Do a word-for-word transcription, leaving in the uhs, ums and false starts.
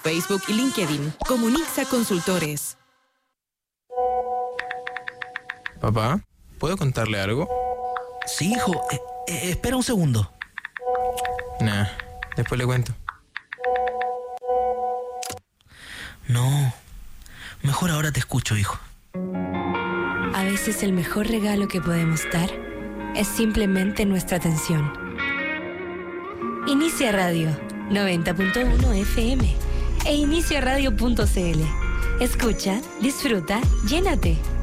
Facebook y LinkedIn. Comunixa Consultores. Papá, ¿puedo contarle algo? Sí, hijo. Eh, eh, espera un segundo. Nah, después le cuento. No. Mejor ahora te escucho, hijo. A veces el mejor regalo que podemos dar es simplemente nuestra atención. Inicia Radio noventa punto uno F M e inicia radio punto c l. Escucha, disfruta, llénate.